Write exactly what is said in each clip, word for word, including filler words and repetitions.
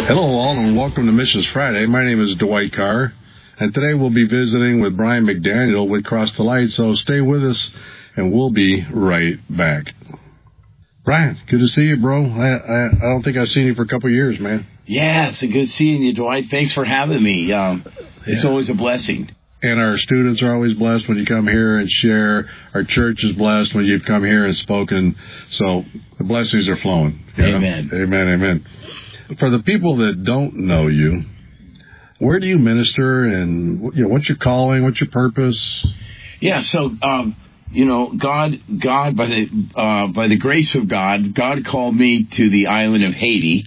Hello all and welcome to Missions Friday. My name is Dwight Carr, and today we'll be visiting with Brian McDaniel with Cross the Light, so stay with us and we'll be right back. Brian, good to see you, bro. I I, I don't think I've seen you for a couple of years, man. Yeah, it's a good seeing you, Dwight. Thanks for having me. Um, it's yeah. always a blessing. And our students are always blessed when you come here and share. Our church is blessed when you've come here and spoken. So the blessings are flowing. Amen. Know? Amen, amen. For the people that don't know you, where do you minister, and you know what's your calling, what's your purpose? Yeah, so um, you know, God, God by the uh, by the grace of God, God called me to the island of Haiti,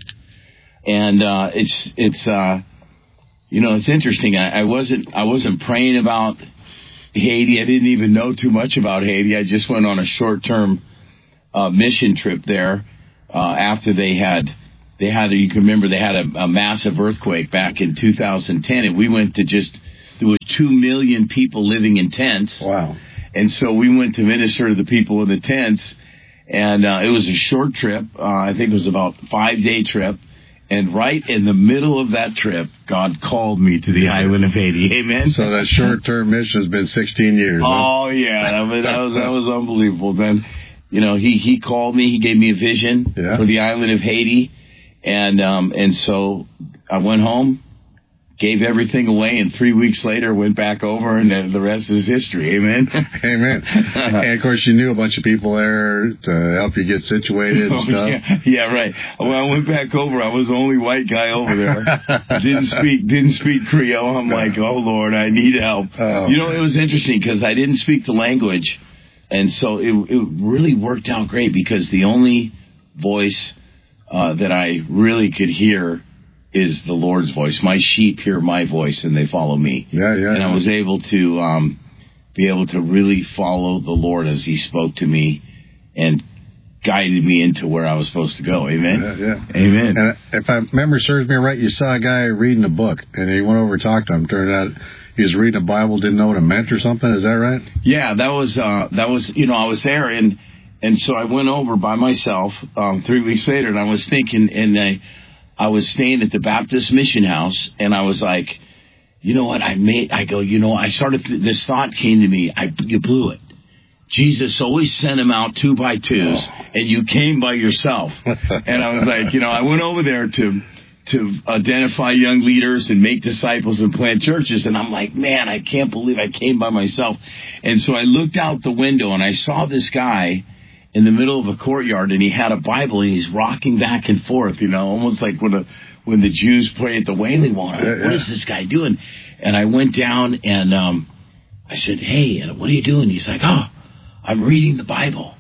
and uh, it's it's uh, you know it's interesting. I, I wasn't I wasn't praying about Haiti. I didn't even know too much about Haiti. I just went on a short term uh, mission trip there uh, after they had. They had, you can remember, they had a, a massive earthquake back in two thousand ten, and we went to just, there was two million people living in tents. Wow. And so we went to minister to the people in the tents, and uh, it was a short trip. Uh, I think it was about a five-day trip. And right in the middle of that trip, God called me to the island of Haiti. Amen? So that short-term mission has been sixteen years. Oh, huh? yeah. I mean, that was, that was unbelievable. Then, you know, he, he called me. He gave me a vision yeah. for the island of Haiti. And um, and so I went home, gave everything away, and three weeks later went back over, and the, the rest is history. Amen. Amen. And of course, you knew a bunch of people there to help you get situated and oh, stuff. Yeah, yeah, right. When I went back over, I was the only white guy over there. didn't speak didn't speak Creole. I'm like, oh Lord, I need help. Oh. You know, it was interesting because I didn't speak the language, and so it it really worked out great because the only voice Uh, that I really could hear is the Lord's voice. My sheep hear my voice and they follow me. Yeah, yeah. And I was able to um, be able to really follow the Lord as He spoke to me and guided me into where I was supposed to go. Amen. Yeah, yeah. Amen. And if my memory serves me right, you saw a guy reading a book and he went over and talked to him. Turned out he was reading a Bible, didn't know what it meant or something. Is that right? Yeah, that was uh, that was you know I was there and. And so I went over by myself um, three weeks later, and I was thinking, and I, I was staying at the Baptist Mission House, and I was like, you know what, I made, I go, you know, I started, this thought came to me, I, you blew it. Jesus always sent them out two by twos, and you came by yourself. And I was like, you know, I went over there to to identify young leaders and make disciples and plant churches, and I'm like, man, I can't believe I came by myself. And so I looked out the window, and I saw this guy in the middle of a courtyard, and he had a Bible, and he's rocking back and forth, you know, almost like when a, when the Jews pray at the Wailing Wall. Yeah, yeah. What is this guy doing? And I went down, and um, I said, hey, what are you doing? He's like, oh, I'm reading the Bible.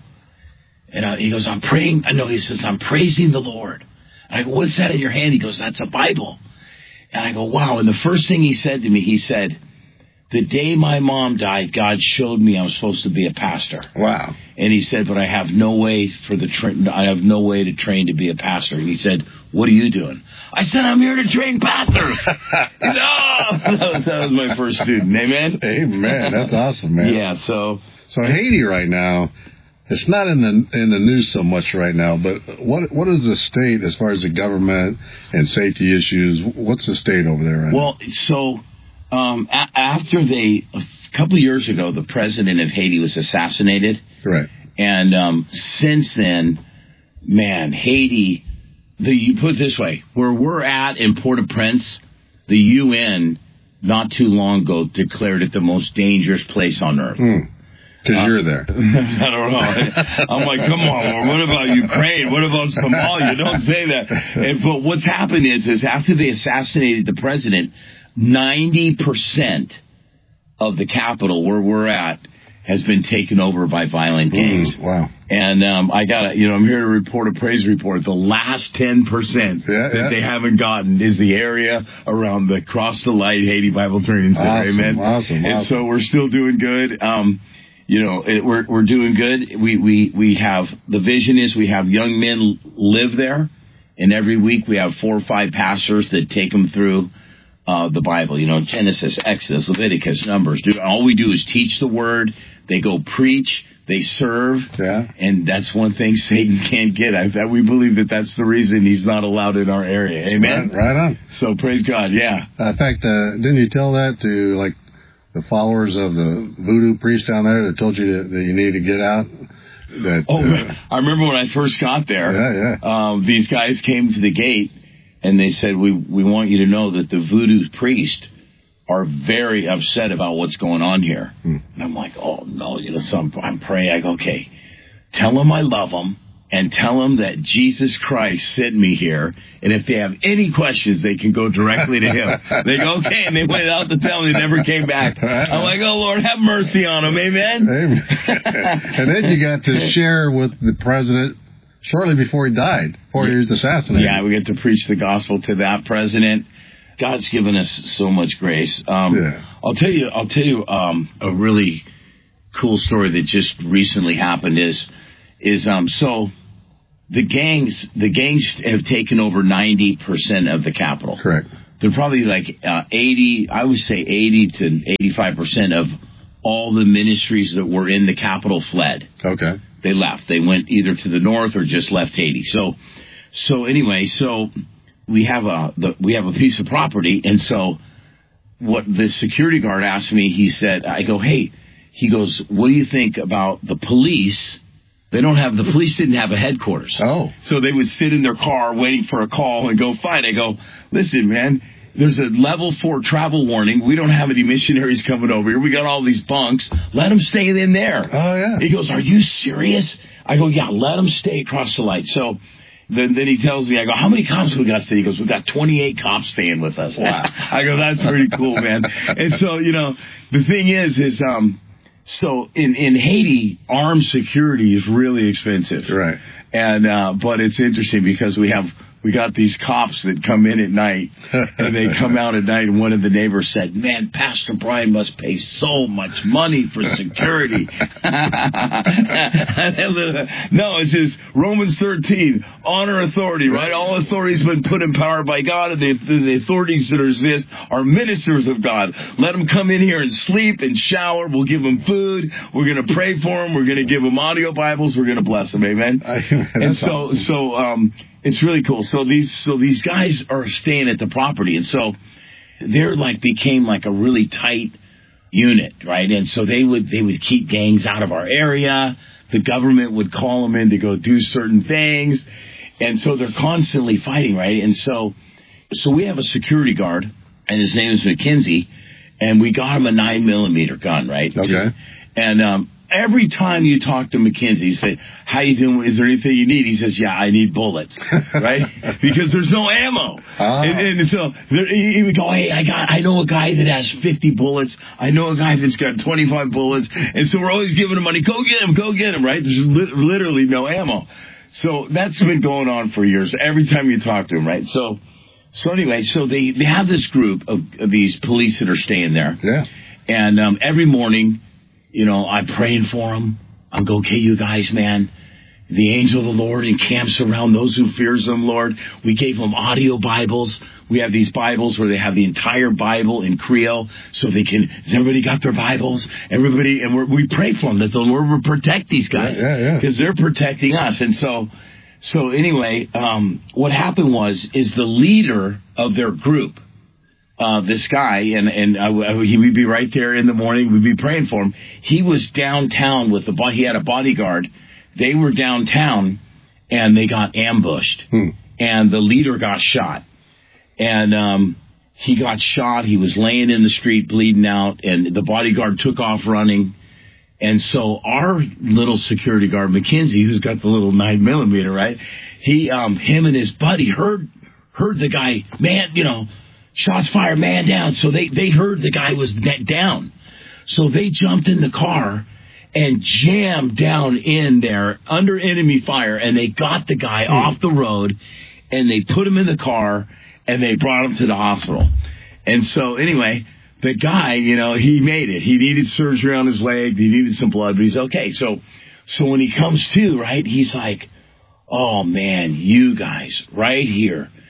And uh, he goes, I'm praying. I know, he says, I'm praising the Lord. And I go, what's that in your hand? He goes, that's a Bible. And I go, wow. And the first thing he said to me, he said, the day my mom died, God showed me I was supposed to be a pastor. Wow. And he said, but I have no way for the tra- I have no way to train to be a pastor. And he said, what are you doing? I said, I'm here to train pastors. He said, oh, that was, that was my first student. Amen. Amen. That's awesome, man. Yeah. So, so Haiti right now, it's not in the in the news so much right now. But what what is the state as far as the government and safety issues? What's the state over there right well, now? Well, so. Um, a- after they, a couple of years ago, the president of Haiti was assassinated. Right. And um, since then, man, Haiti, the, you put it this way, where we're at in Port-au-Prince, the U N not too long ago declared it the most dangerous place on earth. Mm. Because uh, you're there. I don't know. I'm like, come on, Lord, what about Ukraine? What about Somalia? Don't say that. And, but what's happened is, is after they assassinated the president, ninety percent of the capital where we're at has been taken over by violent gangs. Mm, wow. And um, I got to, you know, I'm here to report a praise report. The last ten percent yeah, that yeah. they haven't gotten is the area around the Cross the Light Haiti Bible Training Center. Awesome, Amen. Awesome, and awesome. so we're still doing good. Um, you know, it, we're we're doing good. We, we, we have, the vision is we have young men live there. And every week we have four or five pastors that take them through uh, the Bible. You know, Genesis, Exodus, Leviticus, Numbers. Dude, all we do is teach the Word. They go preach. They serve. Yeah. And that's one thing Satan can't get. I, we believe that that's the reason he's not allowed in our area. Amen? Right, right on. So praise God, yeah. Uh, in fact, uh, didn't you tell that to, like, the followers of the voodoo priest down there that told you that, that you needed to get out? That, oh, uh, I remember when I first got there. Yeah, yeah. Um, these guys came to the gate, and they said, we, we want you to know that the voodoo priest are very upset about what's going on here. Hmm. And I'm like, oh, no, you know, so I'm, I'm praying. I go, okay, tell them I love them and tell them that Jesus Christ sent me here. And if they have any questions, they can go directly to him. They go, okay. And they went out to tell them. They never came back. I'm like, oh, Lord, have mercy on them. Amen. Amen. And then you got to share with the president shortly before he died, before he was assassinated. Yeah, we get to preach the gospel to that president. God's given us so much grace. Um, yeah. I'll tell you, I'll tell you, um, a really cool story that just recently happened is, is, um, so the gangs, the gangs have taken over ninety percent of the Capitol. Correct. They're probably like, uh, eighty, I would say eighty to eighty-five percent of all the ministries that were in the Capitol fled. Okay. They left. They went either to the north or just left Haiti. So, so anyway, so, we have a the, we have a piece of property, and so what the security guard asked me, he said, I go, hey, he goes, what do you think about the police? They don't have, the police didn't have a headquarters. Oh. So they would sit in their car waiting for a call and go fight. I go, listen, man, there's a level four travel warning. We don't have any missionaries coming over here. We got all these bunks. Let them stay in there. Oh, yeah. He goes, are you serious? I go, yeah, let them stay across the light. So Then, then he tells me, I go, how many cops we got today? He goes, we got twenty-eight cops staying with us. Wow. I go, that's pretty cool, man. And so, you know, the thing is, is, um, so in, in Haiti, armed security is really expensive. Right. And, uh, but it's interesting because we have, we got these cops that come in at night, and they come out at night, and one of the neighbors said, man, Pastor Brian must pay so much money for security. No, it's just Romans thirteen, honor authority, right? All authority has been put in power by God, and the, the authorities that exist are ministers of God. Let them come in here and sleep and shower. We'll give them food. We're going to pray for them. We're going to give them audio Bibles. We're going to bless them. Amen? And so, awesome. so, um, it's really cool. So these, so these guys are staying at the property, and so they're like became like a really tight unit, right? And so they would they would keep gangs out of our area. The government would call them in to go do certain things, and so they're constantly fighting, right? And so, so we have a security guard, and his name is McKenzie, and we got him a nine millimeter gun, right? Okay. And um. Every time you talk to McKenzie, you say, how you doing? Is there anything you need? He says, yeah, I need bullets, right? Because there's no ammo. Oh. And, and so there, he would go, hey, I got, I know a guy that has fifty bullets. I know a guy that's got twenty-five bullets. And so we're always giving him money. Go get him, go get him, right? There's li- literally no ammo. So that's been going on for years. Every time you talk to him, right? So, so anyway, so they, they have this group of, of these police that are staying there. Yeah. And um, every morning, you know, I'm praying for them. I'm going, okay, you guys, man, the angel of the Lord encamps around those who fears them, Lord. We gave them audio Bibles. We have these Bibles where they have the entire Bible in Creole, so they can, has everybody got their Bibles? Everybody, and we're, we pray for them that the Lord will protect these guys. Yeah, yeah, yeah. Because they're protecting us. And so, so anyway, um, what happened was, is the leader of their group, Uh, this guy, and, and I, I, he would be right there in the morning. We'd be praying for him. He was downtown with the, he had a bodyguard. They were downtown, and they got ambushed. Hmm. And the leader got shot. And, um, he got shot. He was laying in the street bleeding out, and the bodyguard took off running. And so our little security guard, McKenzie, who's got the little nine millimeter, right? He, um, him and his buddy heard, heard the guy, man, you know, shots fired, man down. So they, they heard the guy was down. So they jumped in the car and jammed down in there under enemy fire, and they got the guy mm. off the road, and they put him in the car, and they brought him to the hospital. And so anyway, the guy, you know, he made it. He needed surgery on his leg. He needed some blood, but he's okay. So, so when he comes to, right, he's like, oh man, you guys right here,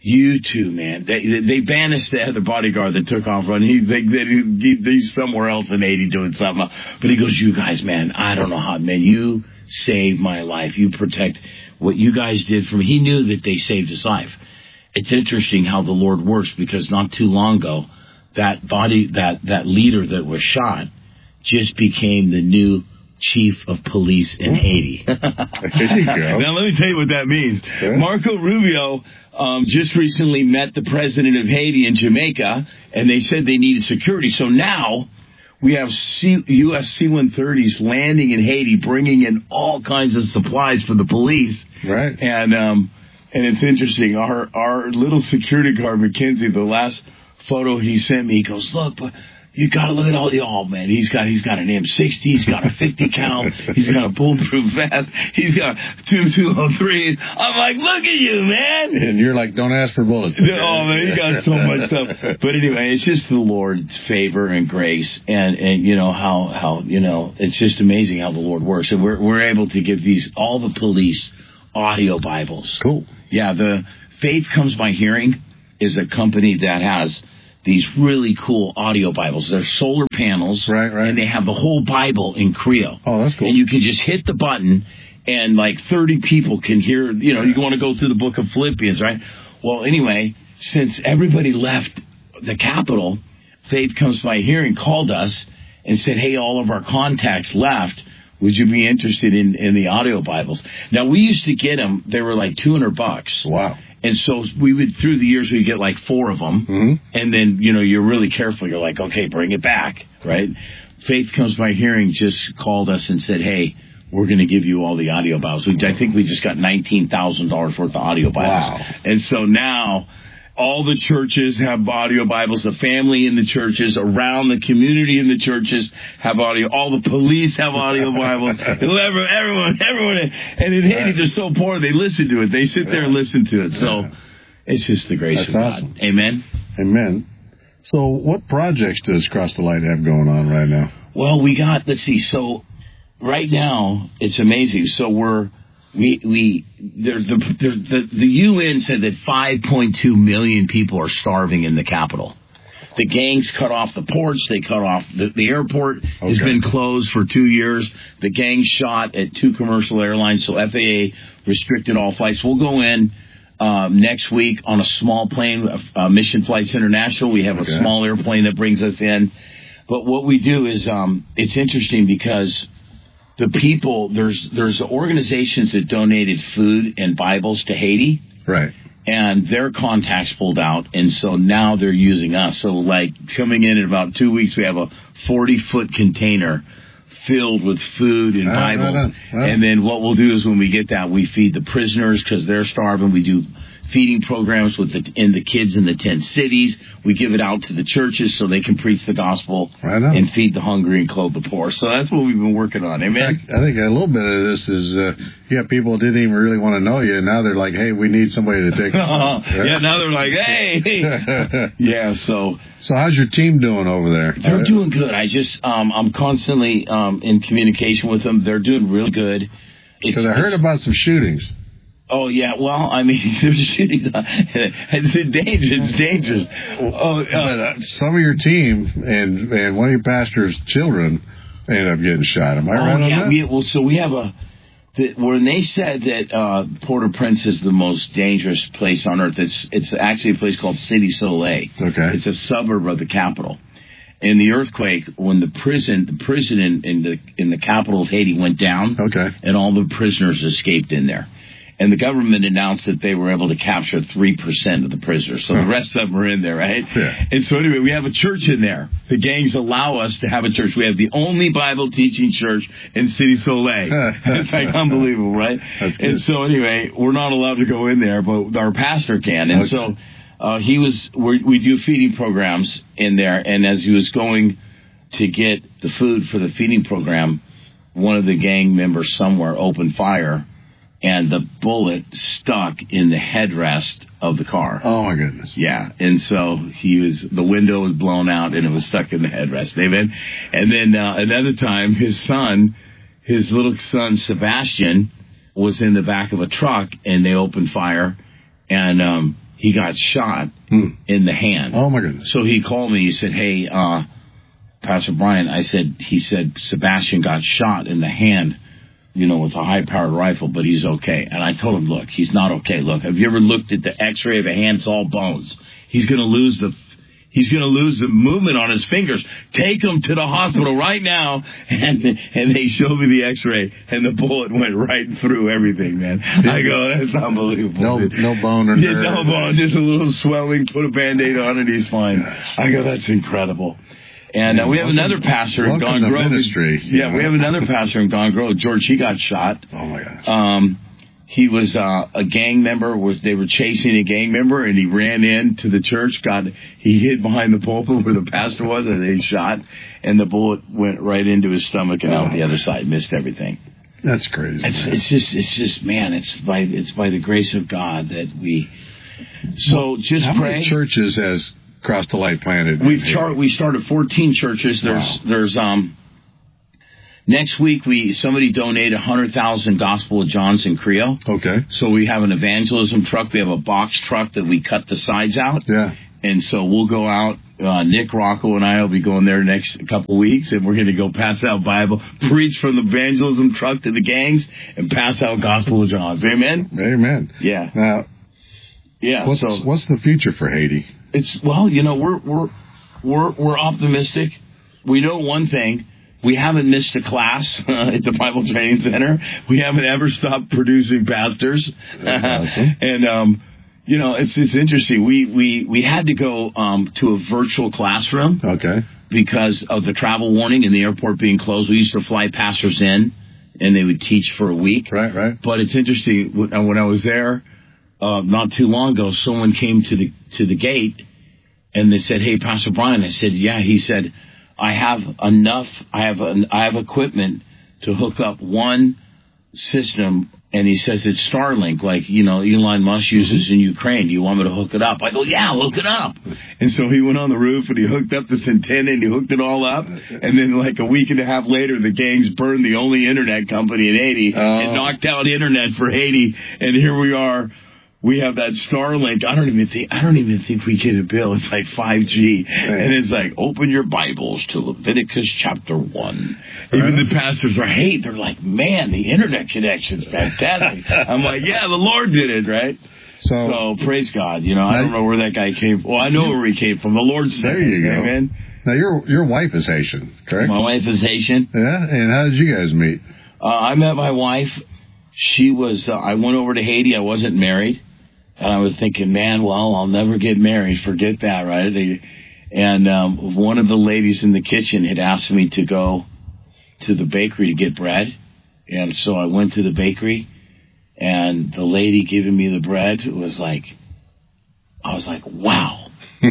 You too, man. They they banished the other bodyguard that took off running. He, they, they, he's somewhere else in Haiti doing something. But he goes, you guys, man, I don't know how, man, you saved my life. You protect what you guys did for me. He knew that they saved his life. It's interesting how the Lord works, because not too long ago, that body, that, that leader that was shot just became the new chief of police in Haiti. There you go. Now, let me tell you what that means. Yeah. Marco Rubio um, just recently met the president of Haiti in Jamaica, and they said they needed security. So now we have C- U S C one thirties landing in Haiti, bringing in all kinds of supplies for the police. Right. And um, and it's interesting. Our our little security guard, Mackenzie, the last photo he sent me, he goes, look, but you gotta look at all the, oh man, he's got, he's got an M sixty, he's got a fifty cal, he's got a bulletproof vest, he's got two two oh threes. I'm like, look at you, man. And you're like, don't ask for bullets. Oh man, he got so much stuff. But anyway, it's just the Lord's favor and grace, and, and you know, how, how, you know, it's just amazing how the Lord works. And we're, we're able to give these, all the police audio Bibles. Cool. Yeah, the Faith Comes by Hearing is a company that has these really cool audio Bibles. They're solar panels, right, right. and they have the whole Bible in Creole. Oh, that's cool. And you can just hit the button, and like thirty people can hear, you know, you want to go through the book of Philippians, right? Well, anyway, since everybody left the Capitol, Faith Comes by Hearing called us and said, hey, all of our contacts left. Would you be interested in, in the audio Bibles? Now, we used to get them. They were like two hundred bucks. Wow. And so we would, through the years, we'd get like four of them. Mm-hmm. And then, you know, you're really careful. You're like, okay, bring it back, right? Faith Comes by Hearing just called us and said, hey, we're going to give you all the audio Bibles. We, I think we just got nineteen thousand dollars worth of audio Bibles. Wow. And so now all the churches have audio Bibles. The family in the churches, around the community in the churches have audio. All the police have audio Bibles. everyone, everyone, everyone. And in Haiti, they're so poor, they listen to it. They sit there and listen to it. So it's just the grace That's of God. awesome. Amen. Amen. So what projects does Cross the Light have going on right now? Well, we got, let's see. So right now, it's amazing. So we're, We we there, the, the the U N said that five point two million people are starving in the capital. The gangs cut off the ports. They cut off the, the airport okay. has been closed for two years. The gangs shot at two commercial airlines, so F A A restricted all flights. We'll go in um, next week on a small plane, uh, Mission Flights International. We have okay. a small airplane that brings us in. But what we do is um, it's interesting because the people, there's there's organizations that donated food and Bibles to Haiti. Right. And their contacts pulled out, and so now they're using us. So, like, coming in in about two weeks, we have a forty-foot container filled with food and uh, Bibles. No, no, no. And then what we'll do is when we get that, we feed the prisoners because they're starving. We do feeding programs with the, in the kids in the tent cities. We give it out to the churches so they can preach the gospel right and feed the hungry and clothe the poor. So that's what we've been working on. Amen. I, I think a little bit of this is uh, you have people who didn't even really want to know you, and now they're like, hey, we need somebody to take uh, Yeah, now they're like, hey. yeah, so. So how's your team doing over there? They're doing good. I just, um, I'm constantly um, in communication with them. They're doing real good. Because I heard about some shootings. Oh, yeah, well, I mean, there's shooting. It's dangerous. It's dangerous. Oh, uh, but uh, some of your team and and one of your pastor's children ended up getting shot. Am I oh, right on yeah, that? We, well, so we have a, the, when they said that uh, Port-au-Prince is the most dangerous place on earth, it's, it's actually a place called Cité Soleil. Okay. It's a suburb of the capital. In the earthquake, when the prison, the prison in, in the in the capital of Haiti went down, okay, and all the prisoners escaped in there. And the government announced that they were able to capture three percent of the prisoners. So the rest of them are in there, right? Yeah. And so anyway, we have a church in there. The gangs allow us to have a church. We have the only Bible teaching church in Cité Soleil. It's like unbelievable, right? That's good. And so anyway, we're not allowed to go in there, but our pastor can. And okay. so uh, he was, we're, we do feeding programs in there. And as he was going to get the food for the feeding program, one of the gang members somewhere opened fire. And the bullet stuck in the headrest of the car. Oh, my goodness. Yeah. And so he was, the window was blown out and it was stuck in the headrest. Amen. And then uh, another time, his son, his little son, Sebastian, was in the back of a truck and they opened fire. And um, he got shot hmm. in the hand. Oh, my goodness. So he called me. He said, hey, uh, Pastor Brian, I said, he said, Sebastian got shot in the hand, you know, with a high-powered rifle, but he's okay. And I told him, look, he's not okay. Look, have you ever looked at the x-ray of a hand? It's all bones. He's going to lose the He's going to lose the movement on his fingers. Take him to the hospital right now. And and they showed me the x-ray, and the bullet went right through everything, man. I go, that's unbelievable. No, dude. no bone or yeah, nerve. No bone, just a little swelling. Put a Band-Aid on it, he's fine. I go, that's incredible. And uh, we have another pastor in Gone Grove. Ministry, yeah, know? we have another pastor in Gone Grove. George, he got shot. Oh, my gosh. Um, He was uh, a gang member. Was they were chasing a gang member, and he ran into the church. Got he hid behind the pulpit where the pastor was, and they shot, and the bullet went right into his stomach and out the other side, missed everything. That's crazy. It's, it's just, it's just, man. It's by, it's by the grace of God that we. So well, just how pray. Many churches has Cross the Light planted? We've char- we started fourteen churches. There's wow. there's um. Next week, we somebody donated one hundred thousand Gospel of John's in Creo. Okay. So we have an evangelism truck. We have a box truck that we cut the sides out. Yeah. And so we'll go out. Uh, Nick Rocco and I will be going there next couple of weeks, and we're going to go pass out Bible, preach from the evangelism truck to the gangs, and pass out Gospel of John's. Amen? Amen. Yeah. Now, yeah. what's, so what's the future for Haiti? It's, well, you know, we're, we're, we're, we're optimistic. We know one thing. We haven't missed a class uh, at the Bible Training Center. We haven't ever stopped producing pastors. Awesome. And, um, you know, it's it's interesting. We we, we had to go um, to a virtual classroom. Okay. Because of the travel warning and the airport being closed. We used to fly pastors in, and they would teach for a week. Right, right. But it's interesting. When I was there uh, not too long ago, someone came to the to the gate, and they said, "Hey, Pastor Brian." I said, "Yeah." He said, I have enough, I have an, I have equipment to hook up one system, and he says it's Starlink, like, you know, Elon Musk uses mm-hmm. in Ukraine. Do you want me to hook it up? I go, yeah, hook it up. And so he went on the roof, and he hooked up this antenna, and he hooked it all up, and then like a week and a half later, the gangs burned the only internet company in Haiti oh. and knocked out internet for Haiti, and here we are. We have that Starlink. I don't even think I don't even think we get a bill. It's like five G, Man. And it's like open your Bibles to Leviticus chapter one. Right. Even the pastors are hate. They're like, man, the internet connection's fantastic. I'm like, yeah, the Lord did it, right? So, so praise God. You know, I don't know where that guy came from. Well, I know where he came from. The Lord said, there you go. Amen. Now your your wife is Haitian, correct? My wife is Haitian. Yeah, and how did you guys meet? Uh, I met my wife. She was. Uh, I went over to Haiti. I wasn't married. And I was thinking, man, well, I'll never get married. Forget that, right? And um, one of the ladies in the kitchen had asked me to go to the bakery to get bread. And so I went to the bakery, and the lady giving me the bread was like, I was like, wow.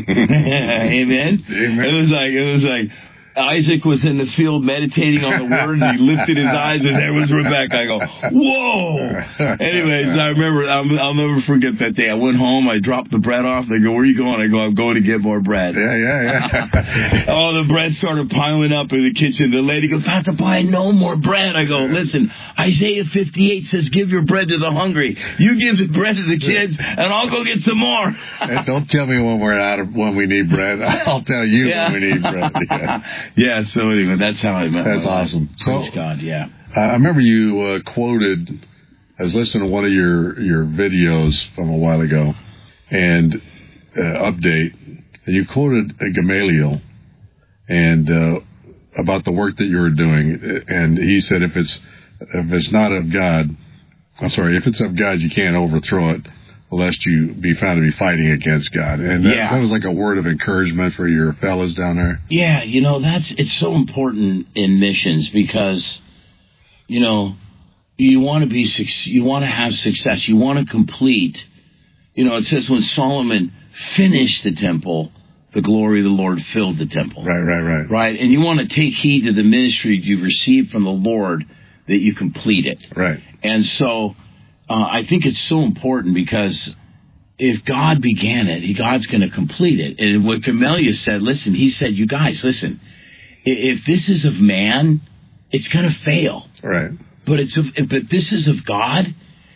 Amen? Amen. It was like, it was like, Isaac was in the field meditating on the word, and he lifted his eyes, and there was Rebecca. I go, whoa! Anyways, I remember, I'll, I'll never forget that day. I went home, I dropped the bread off. They go, where are you going? I go, I'm going to get more bread. Yeah, yeah, yeah. Oh, the bread started piling up in the kitchen. The lady goes, Pastor Brian, no more bread. I go, listen, Isaiah fifty-eight says, give your bread to the hungry. You give the bread to the kids, and I'll go get some more. And don't tell me when we're out of, when we need bread. I'll tell you yeah. when we need bread. Yeah. Yeah, so anyway, that's how I met. That's awesome. Praise so, God, yeah. Uh, I remember you uh, quoted, I was listening to one of your, your videos from a while ago, and uh, update, and you quoted uh, Gamaliel, and uh, about the work that you were doing, and he said if it's, if it's not of God, I'm sorry, if it's of God, you can't overthrow it, lest you be found to be fighting against God. And that, yeah. that was like a word of encouragement for your fellas down there. Yeah, you know, that's it's so important in missions because, you know, you want to be you want to have success. You want to complete. You know, it says when Solomon finished the temple, the glory of the Lord filled the temple. Right, right, right. Right, and you want to take heed to the ministry you've received from the Lord that you complete it. Right. And so Uh, I think it's so important because if God began it, God's going to complete it. And what Gamaliel said, listen, he said, you guys, listen, if this is of man, it's going to fail. Right. But it's of, but this is of God,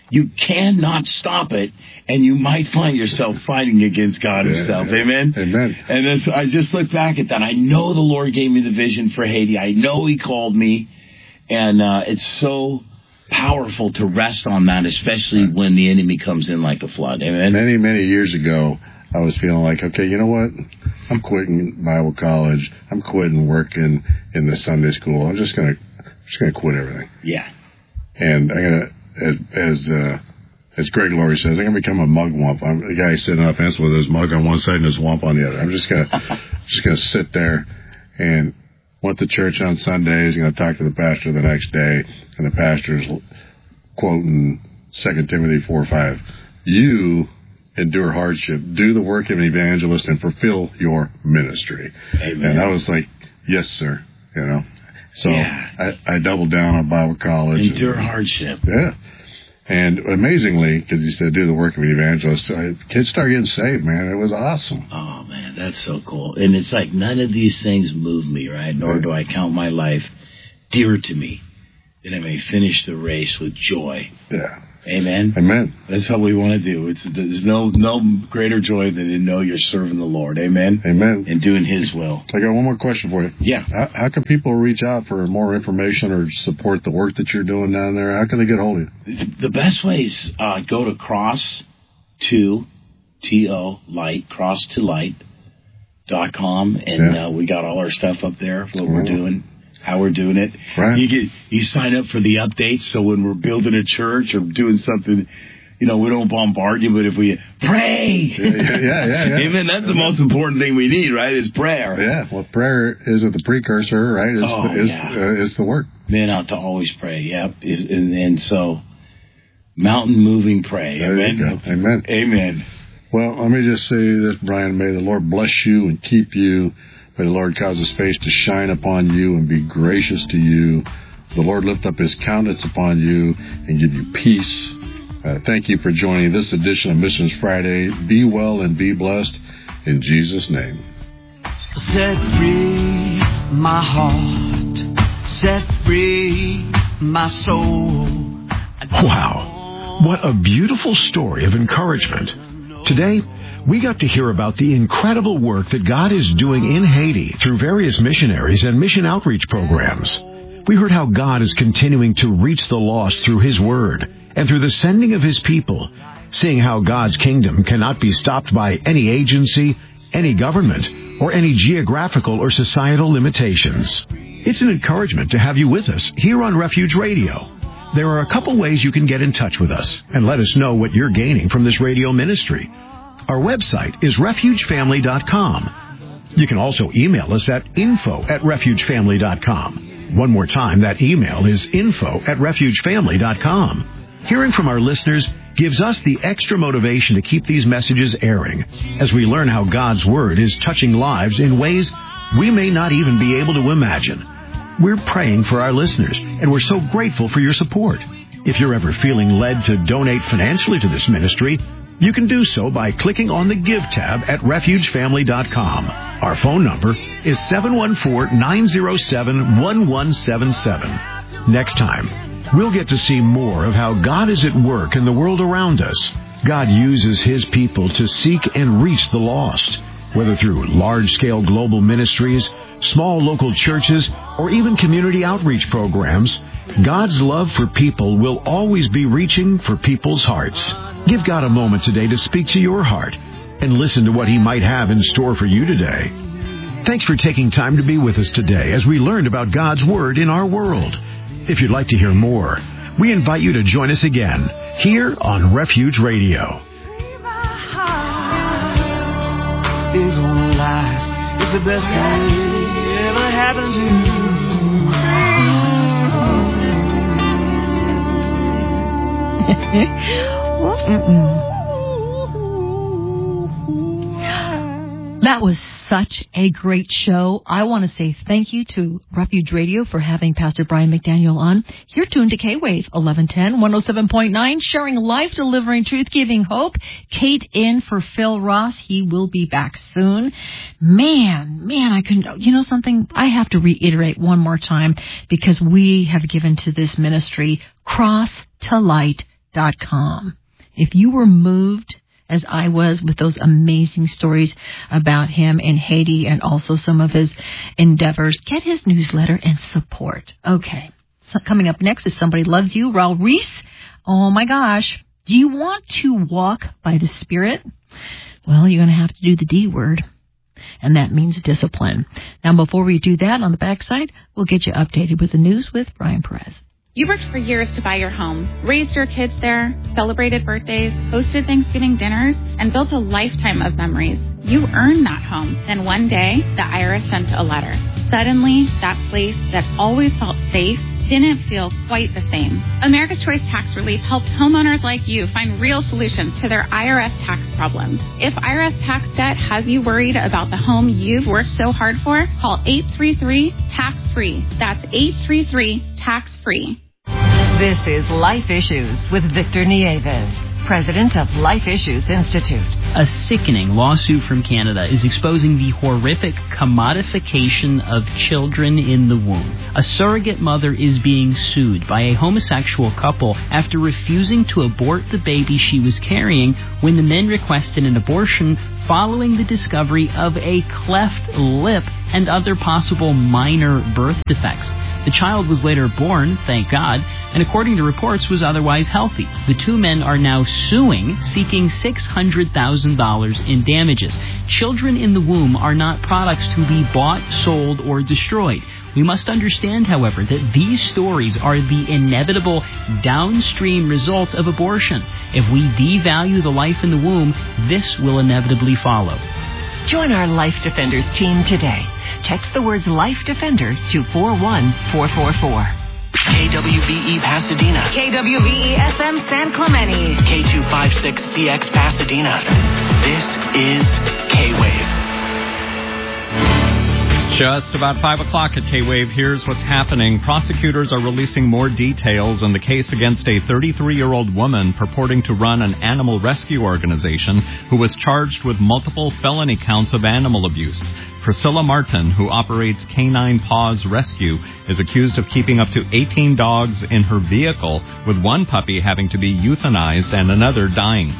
you cannot stop it, and you might find yourself fighting against God yeah, himself. Yeah. Amen? Amen. And as I just look back at that, I know the Lord gave me the vision for Haiti. I know he called me, and uh, it's so powerful to rest on that, especially when the enemy comes in like a flood. Amen? Many, many years ago, I was feeling like, okay, you know what? I'm quitting Bible college. I'm quitting working in the Sunday school. I'm just gonna, just gonna quit everything. Yeah. And I'm gonna, as as, uh, as Greg Laurie says, I'm gonna become a mugwump. I'm the guy sitting on a fence with his mug on one side and his wump on the other. I'm just gonna, just gonna sit there and went to church on Sundays. Gonna talk to the pastor the next day, and the pastor's quoting Second Timothy four five. You endure hardship, do the work of an evangelist, and fulfill your ministry. Amen. And I was like, yes, sir. You know, so yeah. I, I doubled down on Bible college. Endure and, hardship. Yeah. And amazingly, because he said do the work of an evangelist, I, kids started getting saved, man. It was awesome. Oh, man, that's so cool. And it's like none of these things move me, right? Nor do I count my life dear to me, that I may finish the race with joy. Yeah. Amen. Amen. That's what we want to do. It's there's no no greater joy than to know you're serving the Lord. Amen. Amen. And doing His will. I got one more question for you. Yeah. How, how can people reach out for more information or support the work that you're doing down there? How can they get hold of you? The best way is uh, go to cross to T O light cross to light dot com, and Yeah. uh, we got all our stuff up there. What Cool. we're doing. How we're doing it. Right. You get you sign up for the updates, so when we're building a church or doing something, you know, we don't bombard you, but if we pray, Yeah, yeah, yeah, yeah, yeah. Amen. That's the most important thing we need, right? Is prayer. Yeah. Well, prayer isn't the precursor, right? It's, Oh, the, it's, yeah. uh, it's the work. Men ought to always pray. Yep. Is- And, and so, mountain moving pray. There Amen. you go. Amen. Amen. Well, let me just say this, Brian. May the Lord bless you and keep you. May the Lord cause His face to shine upon you and be gracious to you. The Lord lift up His countenance upon you and give you peace. Uh, thank you for joining this edition of Missions Friday. Be well and be blessed in Jesus' name. Set free my heart, set free my soul. Wow, what a beautiful story of encouragement. Today, we got to hear about the incredible work that God is doing in Haiti through various missionaries and mission outreach programs. We heard how God is continuing to reach the lost through His Word and through the sending of His people, seeing how God's kingdom cannot be stopped by any agency, any government, or any geographical or societal limitations. It's an encouragement to have you with us here on Refuge Radio. There are a couple ways you can get in touch with us and let us know what you're gaining from this radio ministry. Our website is refuge family dot com. You can also email us at info at refuge family dot com. One more time, that email is info at refuge family dot com. Hearing from our listeners gives us the extra motivation to keep these messages airing as we learn how God's Word is touching lives in ways we may not even be able to imagine. We're praying for our listeners, and we're so grateful for your support. If you're ever feeling led to donate financially to this ministry, you can do so by clicking on the Give tab at refuge family dot com. Our phone number is seven one four, nine zero seven, one one seven seven. Next time, we'll get to see more of how God is at work in the world around us. God uses His people to seek and reach the lost, whether through large-scale global ministries, small local churches, or even community outreach programs. God's love for people will always be reaching for people's hearts. Give God a moment today to speak to your heart and listen to what He might have in store for you today. Thanks for taking time to be with us today as we learned about God's Word in our world. If you'd like to hear more, we invite you to join us again here on Refuge Radio. Is on life. It's the best thing ever happened to you. That was such a great show. I want to say thank you to Refuge Radio for having Pastor Brian McDaniel on. You're tuned to K-Wave, eleven ten, one oh seven point nine, sharing life, delivering truth, giving hope. Kate in for Phil Ross. He will be back soon. Man, man, I couldn't, you know something? I have to reiterate one more time because we have given to this ministry cross to light dot com. If you were moved, as I was, with those amazing stories about him in Haiti and also some of his endeavors, get his newsletter and support. Okay. So coming up next is Somebody Loves You, Raul Ries. Oh, my gosh. Do you want to walk by the Spirit? Well, you're going to have to do the D word, and that means discipline. Now, before we do that, on the backside, we'll get you updated with the news with Brian Perez. You worked for years to buy your home, raised your kids there, celebrated birthdays, hosted Thanksgiving dinners, and built a lifetime of memories. You earned that home. Then one day, the I R S sent a letter. Suddenly, that place that always felt safe didn't feel quite the same. America's Choice Tax Relief helps homeowners like you find real solutions to their I R S tax problems. If I R S tax debt has you worried about the home you've worked so hard for, call eight three three, tax free. That's eight three three, tax free. This is Life Issues with Victor Nieves, president of Life Issues Institute. A sickening lawsuit from Canada is exposing the horrific commodification of children in the womb. A surrogate mother is being sued by a homosexual couple after refusing to abort the baby she was carrying when the men requested an abortion following the discovery of a cleft lip and other possible minor birth defects. The child was later born, thank God, and according to reports was otherwise healthy. The two men are now suing, seeking six hundred thousand dollars in damages. Children in the womb are not products to be bought, sold, or destroyed. We must understand, however, that these stories are the inevitable downstream result of abortion. If we devalue the life in the womb, this will inevitably follow. Join our Life Defenders team today. Text the words Life Defender to four one four four four. K W V E Pasadena. K W V E F M San Clemente. K two five six C X Pasadena. This is K-Wave. Just about five o'clock at K-Wave. Here's what's happening. Prosecutors are releasing more details in the case against a thirty-three-year-old woman purporting to run an animal rescue organization who was charged with multiple felony counts of animal abuse. Priscilla Martin, who operates Canine Paws Rescue, is accused of keeping up to eighteen dogs in her vehicle, with one puppy having to be euthanized and another dying.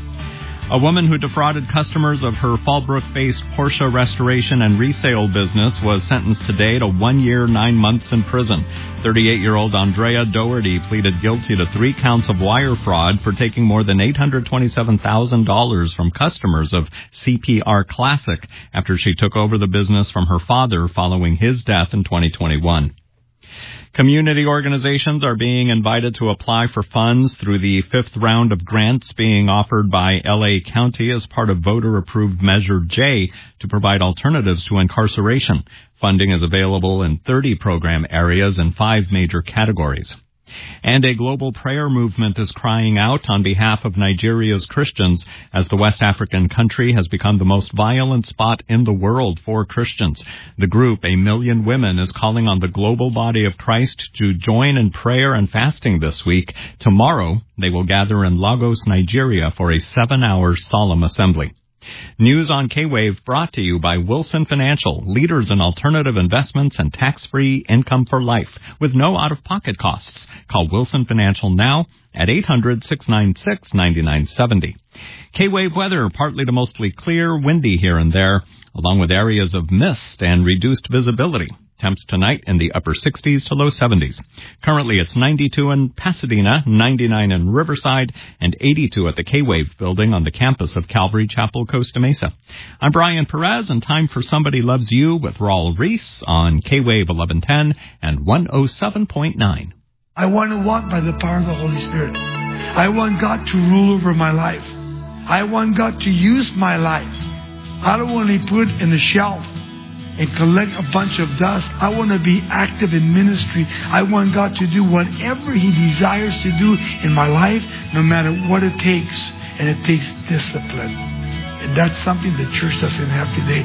A woman who defrauded customers of her Fallbrook-based Porsche restoration and resale business was sentenced today to one year, nine months in prison. thirty-eight-year-old Andrea Doherty pleaded guilty to three counts of wire fraud for taking more than eight hundred twenty-seven thousand dollars from customers of C P R Classic after she took over the business from her father following his death in twenty twenty-one. Community organizations are being invited to apply for funds through the fifth round of grants being offered by L A County as part of voter-approved Measure J to provide alternatives to incarceration. Funding is available in thirty program areas in five major categories. And a global prayer movement is crying out on behalf of Nigeria's Christians as the West African country has become the most violent spot in the world for Christians. The group, A Million Women, is calling on the global body of Christ to join in prayer and fasting this week. Tomorrow, they will gather in Lagos, Nigeria for a seven-hour solemn assembly. News on K-Wave brought to you by Wilson Financial, leaders in alternative investments and tax-free income for life with no out-of-pocket costs. Call Wilson Financial now at eight hundred, six nine six, nine nine seven zero. K-Wave weather, partly to mostly clear, windy here and there, along with areas of mist and reduced visibility. Temps tonight in the upper sixties to low seventies. Currently it's ninety-two in Pasadena, ninety-nine in Riverside, and eighty-two at the K-Wave building on the campus of Calvary Chapel, Costa Mesa. I'm Brian Perez, and time for Somebody Loves You with Raul Ries on K-Wave eleven ten and one oh seven point nine. I want to walk by the power of the Holy Spirit. I want God to rule over my life. I want God to use my life. I don't want to be put in a shelf and collect a bunch of dust. I want to be active in ministry. I want God to do whatever He desires to do in my life, no matter what it takes. And it takes discipline. And that's something the church doesn't have today.